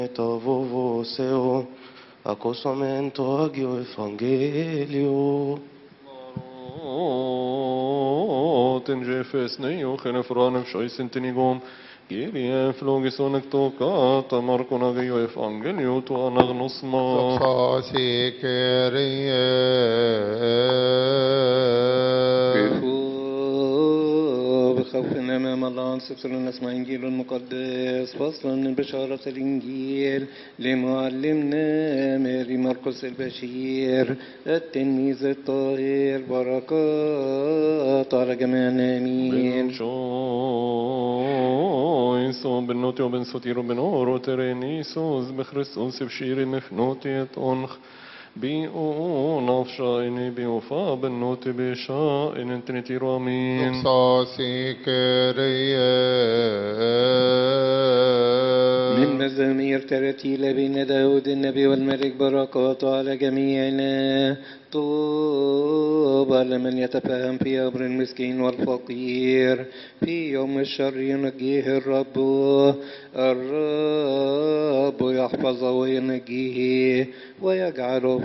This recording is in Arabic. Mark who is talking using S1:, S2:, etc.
S1: Tovo seu acostamento agio evangelio.
S2: Tenjefes nejo genefranem scheissentinigom. Gelie flogisonek toka tamarkon agio evangelio to anagnosma.
S3: Sasi Kyrie.
S4: بخوفنا أمام الله نسبسل نسمع إنجيل المقدس فصلا من بشارة الإنجيل لمعلمنا ماري مرقس البشير التلميذ الطاهر بركات على جميعنا آمين.
S2: شويسو بنوتي وبن سوتير وبن أورو ترينيسوس بخريستوس بشيري مفنوتي أنخ بيو نفشايني بيوفا بنوتي بشاين انتنتي رامين.
S3: Sasi Kyrie.
S4: من مزامير ترتيل بين داود النبي والملك بركات على جميعنا. طوبى لمن يتفهم في أمر المسكين والفقير. في يوم الشر ينجيه الرب. الرب يحفظه وينجيه ويجعله